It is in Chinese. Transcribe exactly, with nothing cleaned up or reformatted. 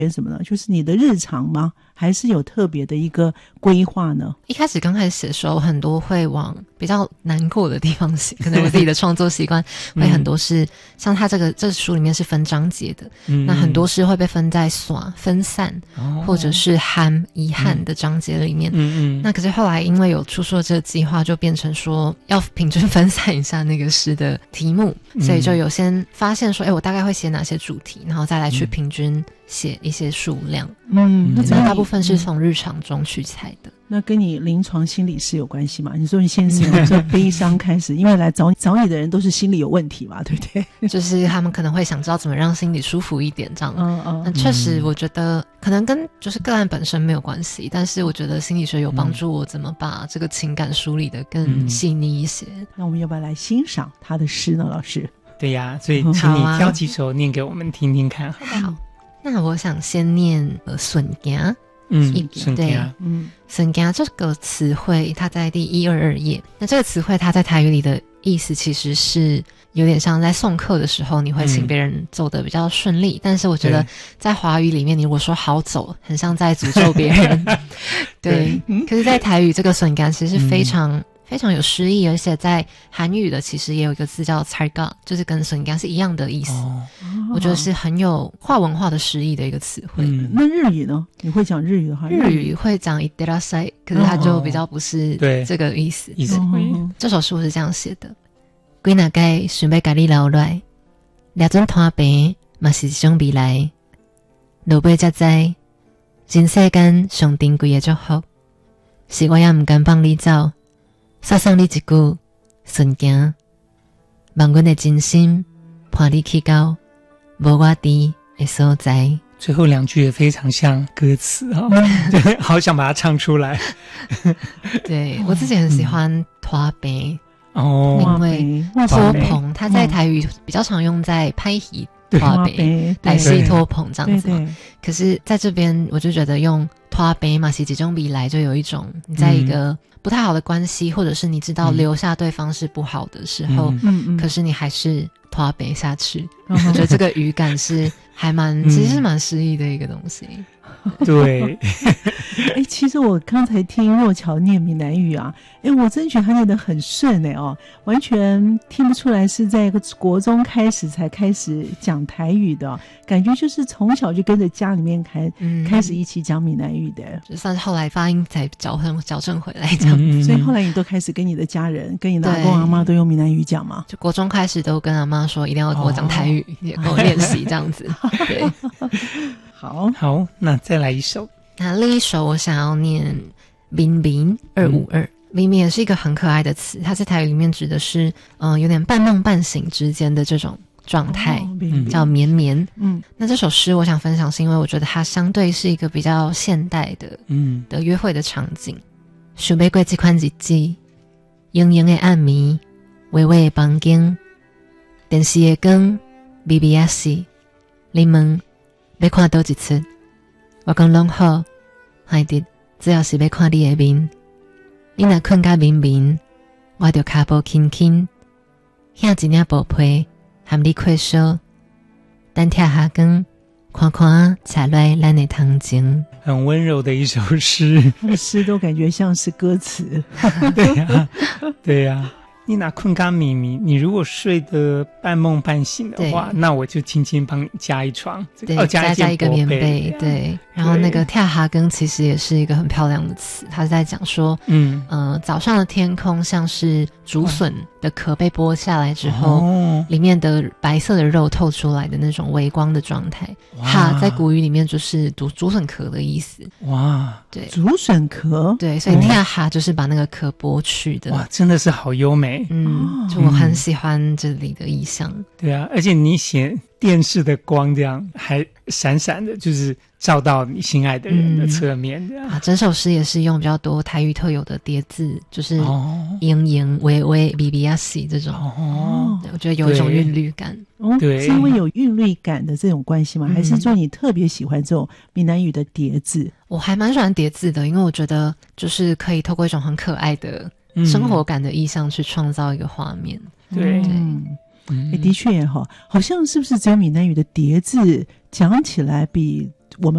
什么呢？就是你的日常吗？还是有特别的一个规划呢？ 一开始刚开始写的时候，很多会往比较难过的地方写，可能我自己的创作习惯会很多是、嗯、像他这个这书里面是分章节的、嗯、那很多诗会被分在耍分散、哦、或者是憾遗憾的章节里面。嗯嗯。那可是后来因为有出书的这个计划，就变成说要平均分散一下那个诗的题目、嗯、所以就有先发现说，哎，我大概会写哪些主题，然后再来去平均写一些数量。嗯，那大部分是从日常中取材的。 那跟你临床心理师有关系吗？你说你先是从悲伤开始，因为来找找你的人都是心理有问题嘛，对不对？ 就是他们可能会想知道怎么让心里舒服一点这样。嗯嗯。那确实我觉得可能跟就是个案本身没有关系，但是我觉得心理学有帮助我怎么把这个情感梳理得更细腻一些、嗯、 那我们要不要来欣赏他的诗呢，老师？ 对呀、啊、所以请你挑几首念给我们听听看。好不好？ 好，那我想先念呃笋行。 嗯， 对，嗯，笋行这个词汇它在第一二二页。那这个词汇它在台语里的意思其实是有点像在送客的时候你会请别人走得比较顺利、嗯、但是我觉得在华语里面你如果说好走很像在诅咒别人。对, 对、嗯、可是在台语这个笋行其实是非常、嗯非常有诗意，而且在韩语的其实也有一个字叫찰가，就是跟笋行是一样的意思、哦、我觉得是很有跨文化的诗意的一个词汇、 嗯、那日语呢？你会讲日语的话？ 日语会讲いってらっしゃい，可是它就比较不是这个意思、哦、意思、嗯、这首诗我是这样写的：几若届想要甲你留来，抓准摊平嘛是一种未来，落尾才知人世间上珍贵的祝福，是我也不敢放你走，送送你一句顺行，望阮的真心伴你去到无我伫的所在。 最后两句也非常像歌词哈、哦，对，好想把它唱出来。 对，我自己很喜欢拖平哦， 因为拖棚它在台语比较常用在拍戏拖平来是拖棚这样子嘛。可是在这边我就觉得用拖平嘛是这种比来就有一种你在一个、嗯不太好的关系，或者是你知道留下对方是不好的时候、嗯、可是你还是拖背下去、嗯、我觉得这个语感是还蛮、嗯、其实是蛮诗意的一个东西。 对。 哎，其实我刚才听若乔念闽南语啊，哎，我真觉得他念得很顺哎哦，完全听不出来是在国中开始才开始讲台语的，感觉就是从小就跟着家里面开、嗯、开始一起讲闽南语的， 就算是后来发音才矫正矫正回来这样、 嗯、所以后来你都开始跟你的家人跟你的阿公阿妈都用闽南语讲吗？ 就国中开始都跟阿妈说一定要跟我讲台语、哦、也跟我练习这样子。对。 好好，那再来一首。 那另一首我想要念明明二五二。明明也是一个很可爱的词，它在台语里面指的是嗯、呃，有点半梦半醒之间的这种状态、哦、叫绵绵。嗯，那这首诗我想分享是因为我觉得它相对是一个比较现代的嗯的约会的场景。想要过这款日子，盈盈的暗暝，微微的房间，电视的光微微的死，你问要看倒一出？我讲拢好，海迪主要是要看你的面。你若困甲眠眠，我就脚步轻轻，向一领布被，含你缺少，等拆下光，看看踩来咱的汤情。 很温柔的一首诗， 诗都感觉像是歌词。 对呀、啊，对呀、啊。你拿困咖咪咪，你如果睡得半梦半醒的话，那我就轻轻帮你加一床， 对， 哦、 加, 加一个棉被，对。然后那个跳哈根其实也是一个很漂亮的词，它是在讲说，嗯呃，早上的天空像是竹笋的壳被剥下来之后、哦，里面的白色的肉透出来的那种微光的状态。哈在古语里面就是竹竹笋壳的意思。 哇， 对，竹笋壳， 对，所以跳哈就是把那个壳剥去的。 哇，真的是好优美。 嗯，就我很喜欢这里的意象、嗯、 对啊，而且你写电视的光这样还闪闪的，就是照到你心爱的人的侧面这样、 嗯、啊，整首诗也是用比较多台语特有的叠字，就是盈盈微微比比亚西这种哦，我觉得有一种韵律感。 哦，对，是因为有韵律感的这种关系吗、嗯、还是说你特别喜欢这种闽南语的叠字？ 我还蛮喜欢叠字的，因为我觉得就是可以透过一种很可爱的生活感的意象去创造一个画面。 对， 嗯，欸、的确也好，好像是不是只有闽南语的叠字讲起来比